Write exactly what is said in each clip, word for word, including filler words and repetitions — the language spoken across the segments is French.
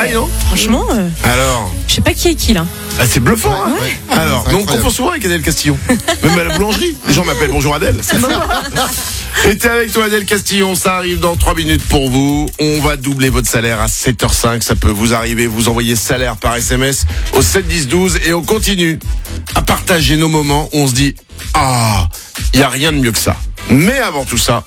pareil, non? Franchement, euh, Alors, je sais pas qui est qui là. ah, c'est bluffant, hein? Ouais. Alors, C'est donc on incroyable. confond souvent avec Adèle Castillon. Même à la boulangerie, les gens m'appellent bonjour Adèle. C'est ça. Et t'es avec toi Adèle Castillon, ça arrive dans trois minutes pour vous. On va doubler votre salaire à sept heures cinq, ça peut vous arriver. Vous envoyez salaire par S M S au sept dix douze et on continue à partager nos moments où on se dit ah, il y a rien de mieux que ça. Mais avant tout ça,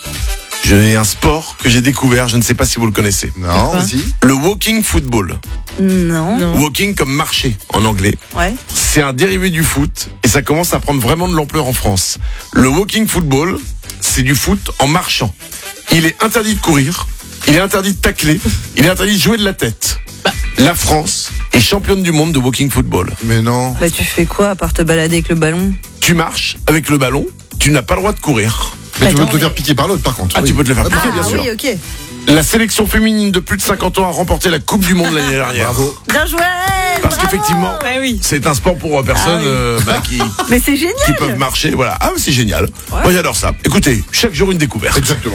j'ai un sport que j'ai découvert, je ne sais pas si vous le connaissez. Non, vas-y. Le walking football. Non. Non. Walking comme marcher en anglais. Ouais. C'est un dérivé du foot et ça commence à prendre vraiment de l'ampleur en France. Le walking football, c'est du foot en marchant. Il est interdit de courir, il est interdit de tacler, il est interdit de jouer de la tête. La France est championne du monde de walking football. Mais non. Bah tu fais quoi à part te balader avec le ballon? Tu marches avec le ballon, tu n'as pas le droit de courir. Mais tu veux Attends, te mais- faire piquer par l'autre, par contre. Ah, Oui. tu peux te le faire piquer, bien Ah sûr. oui, ok. La sélection féminine de plus de cinquante ans a remporté la Coupe du Monde l'année dernière. Bravo. Bien joué. Parce bravo. qu'effectivement, Ouais, oui. c'est un sport pour personnes Ah oui. euh, bah, qui, Mais c'est génial. qui peuvent marcher. Voilà. Ah, c'est génial. Moi, j'adore ça. Écoutez, chaque jour une découverte. Exactement.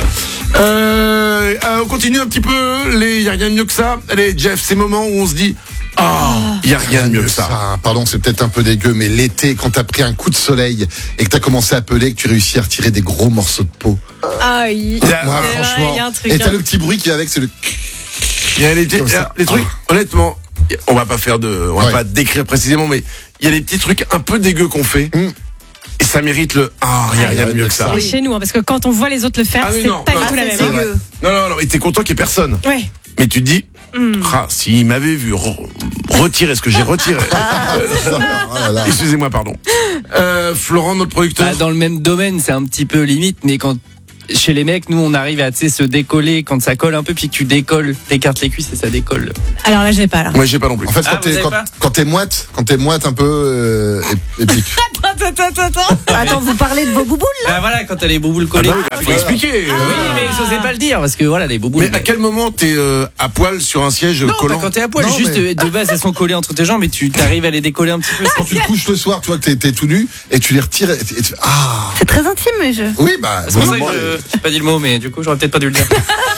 Euh, euh, on continue un petit peu. Les, y a rien de mieux que ça. Allez, Jeff, ces moments où on se dit, ah, y a rien de mieux que ça. Pardon, c'est peut-être un peu dégueu, mais l'été, quand t'as pris un coup de soleil et que t'as commencé à peler, que tu réussis à retirer des gros morceaux de peau. Ah, il... Il y a- Moi, c'est vrai, franchement. il y a un truc, Et t'as hein. le petit bruit qui est avec, c'est le. Il y a les, petits- Comme ça. il y a les trucs. Honnêtement, on va pas faire de, on va Ouais. pas décrire précisément, mais il y a des petits trucs un peu dégueux qu'on fait. Mm. Et ça mérite le, ah, y a rien de mieux que ça. C'est chez nous, hein, parce que quand on voit les autres le faire, Ah oui, c'est non, pas non, du tout la c'est même. hein. dégueu. Non, non, non, et t'es content qu'il y ait personne. Ouais. Mais tu te dis, ah, s'il m'avait vu re- retirer ce que j'ai retiré. Oh là là. Excusez-moi, pardon. Euh, Florent, notre producteur. Bah, dans le même domaine, c'est un petit peu limite, mais quand chez les mecs, nous on arrive à tu sais, se décoller quand ça colle un peu, puis que tu décolles, t'écartes les cuisses et ça décolle. Alors là, je l'ai pas là. Moi, j'ai pas non plus. En fait, Ah, quand vous t'es avez quand, pas quand t'es moite, quand t'es moite un peu euh, ép- épique. Attends, attends, attends. Attends, vous parlez de vos bouboules là? Ah voilà, quand t'as les bouboules Ah collées. bah oui, bah, faut expliquer. euh. Oui, mais j'osais pas le dire parce que voilà, les bouboules. Mais à quel moment t'es euh, à poil sur un siège non, collant pas quand t'es à poil, Non, juste mais- de base elles sont collées entre tes jambes, mais tu t'arrives à les décoller un petit peu. Quand tu te couches le soir, tu vois que t'es, t'es tout nu et tu les retires et, et tu- ah C'est très intime, mais je. oui bah C'est pour ça que vraiment, je j'ai pas dit le mot, mais du coup j'aurais peut-être pas dû le dire.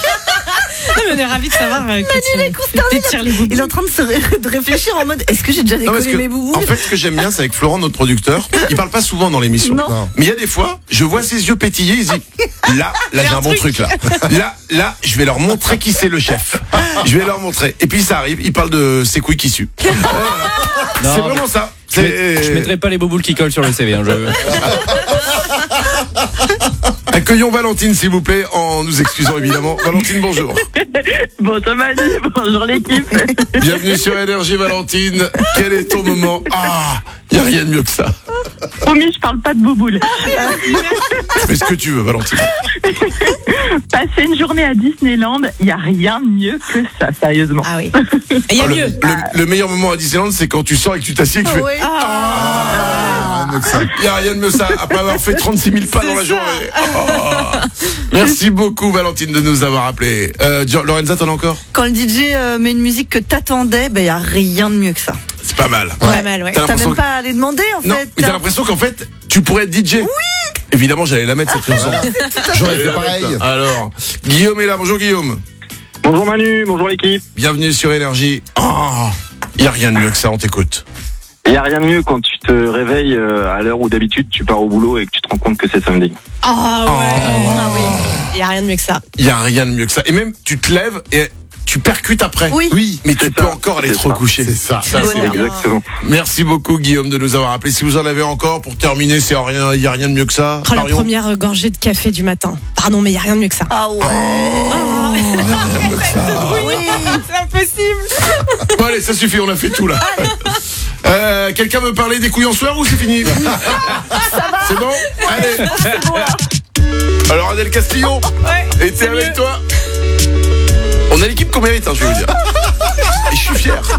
Non, mais on est ravis de savoir euh, que tu t'étires les boubous. Il est en train de, se ré- de réfléchir en mode est-ce que j'ai déjà Non, parce décollé que, mes bouboules? en fait, ce que j'aime bien, c'est avec Florent, notre producteur, il parle pas souvent dans l'émission. Non. Non. Mais il y a des fois, je vois ses yeux pétiller, il se dit, là, là, j'ai un bon truc, là. Là, là, je vais leur montrer qui c'est le chef. Je vais leur montrer. Et puis, ça arrive, il parle de ses couilles qui suent. C'est Non, vraiment ça. Je, mets- C'est- je mettrai pas les bouboules qui collent sur le C V. Hein, je... Accueillons Valentine, s'il vous plaît, en nous excusant évidemment. Valentine, bonjour. Bonjour Manu, bonjour l'équipe. Bienvenue sur Énergie, Valentine. Quel est ton moment? Ah, il n'y a rien de mieux que ça. Promis, je parle pas de bouboule. Fais ce que tu veux, Valentine. Passer une journée à Disneyland, il n'y a rien de mieux que ça, sérieusement. Ah oui. Et il y a Ah, le, mieux. le- le meilleur moment à Disneyland, c'est quand tu sors et que tu t'assieds et que tu fais. Oui. ah, mieux que ça. Il n'y a rien de mieux ça, après avoir fait trente-six mille pas dans la journée. Oh. Merci beaucoup, Valentine, de nous avoir appelés. Euh, Jo- Lorenza, t'en as encore? Quand le D J euh, met une musique que t'attendais, ben y a rien de mieux que ça. C'est pas mal. Pas mal, ouais. T'as T'as l'impression même pas à les demander en Non, fait. mais t'as l'impression qu'en fait, tu pourrais être D J. Oui. Évidemment, j'allais la mettre cette chanson. J'aurais fait la mettre, pareil. là. Alors, Guillaume est là. Bonjour Guillaume. Bonjour Manu, bonjour l'équipe. Bienvenue sur Énergie. Oh, il y a rien de mieux que ça. On t'écoute. Il n'y a rien de mieux quand tu te réveilles euh, à l'heure où d'habitude tu pars au boulot et que tu te rends compte que c'est samedi. Ah ouais. Oh. Ah oui. Il y a rien de mieux que ça. Il y a rien de mieux que ça. Et même, tu te lèves et tu percutes après. Oui. Oui, Mais tu C'est peux ça. encore aller C'est te ça. recoucher. c'est ça. Ça, c'est Bonheur. bien. Exactement. Merci beaucoup Guillaume de nous avoir appelé. Si vous en avez encore pour terminer, c'est rien, il y a rien de mieux que ça. Oh, la Marion. première euh, gorgée de café du matin. Pardon, mais il y a rien de mieux que ça. Ah ouais. Oui. C'est impossible. Bon allez, ça suffit, on a fait tout là. Euh, quelqu'un veut parler des couilles en sueur ou c'est fini? C'est bon? Allez. Alors Adèle Castillon Ouais. était avec toi. On a l'équipe qu'on mérite, hein, je vais vous dire. Et je suis fier.